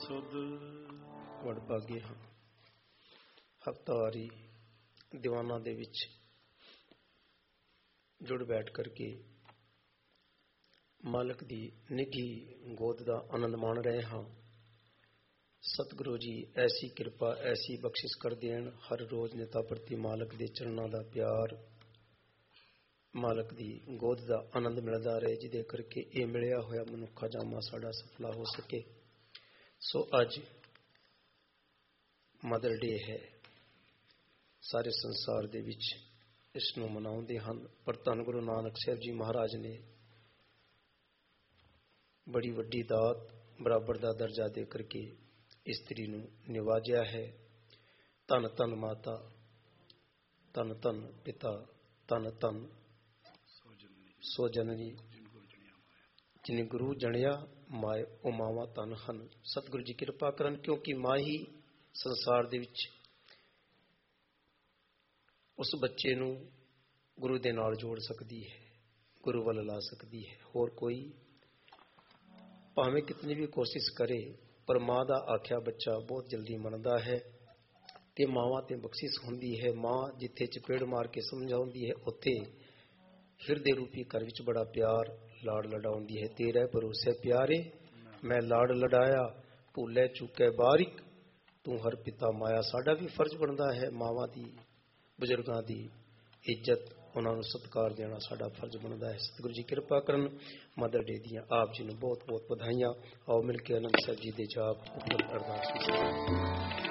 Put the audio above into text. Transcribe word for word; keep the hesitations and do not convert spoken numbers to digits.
ਸੁਧ। ਵਡਭਾਗੇ ਹਾਂ। ਹਫ਼ਤਾਵਾਰੀ ਦੀਵਾਨਾਂ ਦੇ ਵਿੱਚ ਜੁੜ ਬੈਠ ਕਰਕੇ ਮਾਲਕ ਦੀ ਨਿੱਘੀ ਗੋਦ ਦਾ ਆਨੰਦ ਮਾਣ ਰਹੇ ਹਾਂ। ਸਤਿਗੁਰੂ ਜੀ ਐਸੀ ਕਿਰਪਾ, ਐਸੀ ਬਖਸ਼ਿਸ਼ ਕਰ ਦੇਣ। ਹਰ ਰੋਜ਼ ਨਿਤਾ ਪ੍ਰਤੀ ਮਾਲਕ ਦੇ ਚਰਨਾਂ ਦਾ ਪਿਆਰ, ਮਾਲਕ ਦੀ ਗੋਦ ਦਾ ਆਨੰਦ ਮਿਲਦਾ ਰਹੇ, ਜਿਹਦੇ ਕਰਕੇ ਇਹ ਮਿਲਿਆ ਹੋਇਆ ਮਨੁੱਖਾ ਜਾਮਾ ਸਾਡਾ ਸਫਲਾ ਹੋ ਸਕੇ। ਸੋ ਅੱਜ ਮਦਰ ਡੇ ਹੈ। ਸਾਰੇ ਸੰਸਾਰ ਦੇ ਵਿੱਚ ਇਸ ਨੂੰ ਮਨਾਉਂਦੇ ਹਨ, ਪਰ ਧੰਨ ਗੁਰੂ ਨਾਨਕ ਸਾਹਿਬ ਜੀ ਮਹਾਰਾਜ ਨੇ ਬੜੀ ਵੱਡੀ ਦਾਤ, ਬਰਾਬਰ ਦਾ ਦਰਜਾ ਦੇ ਕਰਕੇ ਇਸਤਰੀ ਨੂੰ ਨਿਵਾਜਿਆ ਹੈ। ਧੰਨ ਧੰਨ ਮਾਤਾ, ਧੰਨ ਧੰਨ ਪਿਤਾ, ਧੰਨ ਧੰਨ ਸੋ ਜਨਨੀ, ਜਿਨੇ ਗੁਰੂ ਜਣਿਆ ਮਾਏ ਉਹ ਮਾਵਾਂ ਧੰਨ ਹਨ। ਸਤਿਗੁਰੂ ਜੀ ਕਿਰਪਾ ਕਰਨ, ਕਿਉਂਕਿ ਮਾਂ ਹੀ ਸੰਸਾਰ ਦੇ ਵਿੱਚ ਉਸ ਬੱਚੇ ਨੂੰ ਗੁਰੂ ਦੇ ਨਾਲ ਜੋੜ ਸਕਦੀ ਹੈ, ਗੁਰੂ ਵੱਲ ਲਾ ਸਕਦੀ ਹੈ। ਹੋਰ ਕੋਈ ਭਾਵੇਂ ਕਿਤਨੀ ਵੀ ਕੋਸ਼ਿਸ਼ ਕਰੇ, ਪਰ ਮਾਂ ਦਾ ਆਖਿਆ ਬੱਚਾ ਬਹੁਤ ਜਲਦੀ ਮੰਨਦਾ ਹੈ ਤੇ ਮਾਵਾਂ ਤੇ ਬਖਸ਼ਿਸ਼ ਹੁੰਦੀ ਹੈ। ਮਾਂ ਜਿੱਥੇ ਚਪੇੜ ਮਾਰ ਕੇ ਸਮਝਾਉਂਦੀ ਹੈ, ਉੱਥੇ ਹਿਰਦੇ ਰੂਪੀ ਘਰ ਵਿੱਚ ਬੜਾ ਪਿਆਰ ਲਾੜ ਲਡਾਉਂਦੀ ਹੈ। ਤੇਰੇ ਭਰੋਸੇ ਪਿਆਰੇ ਮੈਂ ਲਾੜ ਲਡਾਇਆ, ਭੁੱਲੇ ਚੁੱਕੇ ਬਾਰਿਕ ਤੂੰ ਹਰ ਪਿਤਾ ਮਾਇਆ। ਸਾਡਾ ਵੀ ਫਰਜ਼ ਬਣਦਾ ਹੈ ਮਾਵਾਂ ਦੀ, ਬਜ਼ੁਰਗਾਂ ਦੀ ਇੱਜ਼ਤ, ਉਹਨਾਂ ਨੂੰ ਸਤਿਕਾਰ ਦੇਣਾ ਸਾਡਾ ਫਰਜ਼ ਬਣਦਾ ਹੈ। ਸਤਿਗੁਰੂ ਜੀ ਕਿਰਪਾ ਕਰਨ। ਮਦਰ ਡੇ ਦੀਆਂ ਆਪ ਜੀ ਨੂੰ ਬਹੁਤ ਬਹੁਤ ਵਧਾਈਆਂ। ਆਓ ਮਿਲ ਕੇ ਆਨੰਦ ਸਾਹਿਬ ਜੀ ਦੇ ਜਾਪ ਅਰਦਾਸ